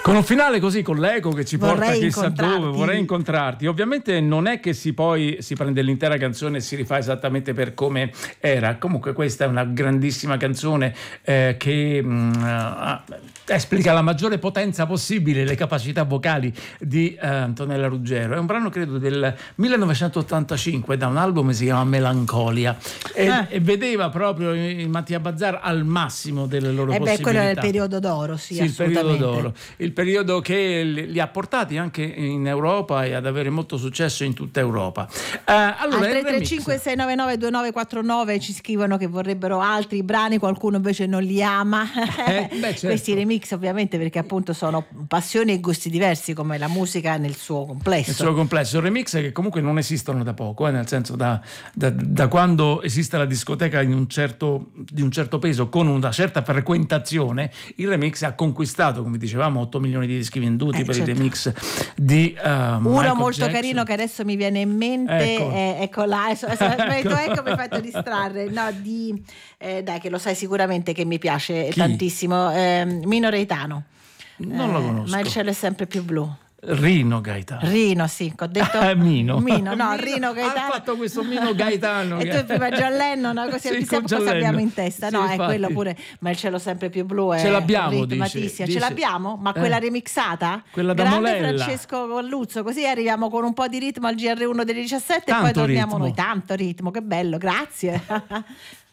Con un finale così, con l'eco che ci porta chissà dove, vorrei incontrarti. Ovviamente non è che si prende l'intera canzone e si rifà esattamente per come era. Comunque questa è una grandissima canzone che esplica la maggiore potenza possibile, le capacità vocali di Antonella Ruggero. È un brano credo del 1985 da un album che si chiama Melancolia e vedeva proprio Mattia Bazzar al massimo delle loro possibilità. Quello era il periodo d'oro, sì, il periodo d'oro, il periodo che li ha portati anche in Europa e ad avere molto successo in tutta Europa. Allora, al 335 699 2949 ci scrivono che vorrebbero altri brani, qualcuno invece non li ama. Certo. Questi remix ovviamente perché appunto sono passioni e gusti diversi come la musica nel suo complesso. Il suo complesso, remix che comunque non esistono da poco, nel senso da quando esiste la discoteca di un certo peso con una certa frequentazione, il remix ha conquistato, come dicevamo, 8 milioni di dischi venduti per certo. il remix di uno Michael molto Jackson. Carino che adesso mi viene in mente, ecco là, ecco mi hai fatto distrarre, dai che lo sai sicuramente che mi piace tantissimo, Mino Reitano. Non lo conosco. Ma il cielo è sempre più blu. Rino Gaetano. Rino, sì, ho detto Mino, Rino Gaetano. Ha fatto questo Mino Gaetano. E tu prima John Lennon, così sì, chissà cosa abbiamo in testa. No, sì, è quello pure, ma il cielo sempre più blu è ce l'abbiamo, ritmatissima. dice. Ce l'abbiamo? Ma quella remixata? Quella da Grande Molella. Francesco Colluzzo, così arriviamo con un po' di ritmo al GR1 delle 17 Tanto e poi torniamo ritmo. noi. Tanto ritmo, che bello, grazie.